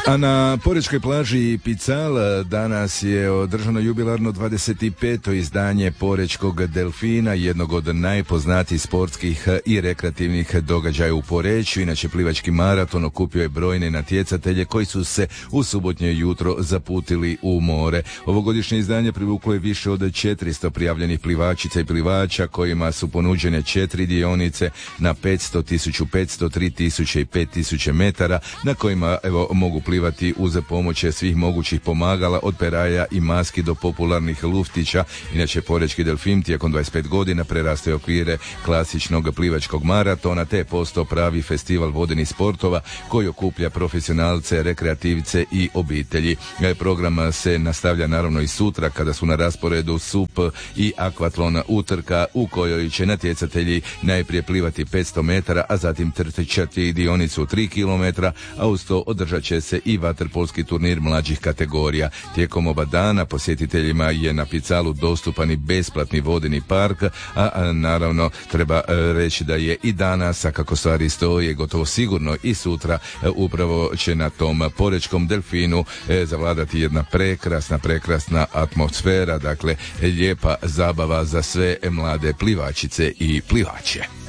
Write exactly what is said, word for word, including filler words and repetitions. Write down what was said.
A na porečkoj plaži Pical danas je održano jubilarno dvadeset peto izdanje Porečkog delfina, jednog od najpoznatijih sportskih i rekreativnih događaja u Poreču. Inače, plivački maraton okupio je brojne natjecatelje koji su se u subotnje jutro zaputili u more. Ovogodišnje izdanje privuklo je više od četiristo prijavljenih plivačica i plivača kojima su ponuđene četiri dionice na petsto, tisuću petsto, tri tisuće i pet tisuća metara na kojima evo mogu plivati uz pomoć svih mogućih pomagala od peraja i maski do popularnih luftića. Inače, Porečki delfin tijekom dvadeset pet godina prerastao je okvire klasičnog plivačkog maratona te je postao pravi festival vodenih sportova koji okuplja profesionalce, rekreativce i obitelji. Program se nastavlja naravno i sutra kada su na rasporedu sup i akvatlon utrka u kojoj će natjecatelji najprije plivati petsto metara, a zatim trčati dionicu tri kilometra, a uz to održat će se i vaterpolski turnir mlađih kategorija. Tijekom oba dana posjetiteljima je na Picalu dostupan i besplatni vodeni park, a, a naravno treba a, reći da je i danas, a kako stvari stoje, gotovo sigurno i sutra a, upravo će na tom Porečkom delfinu a, zavladati jedna prekrasna, prekrasna atmosfera, dakle lijepa zabava za sve mlade plivačice i plivače.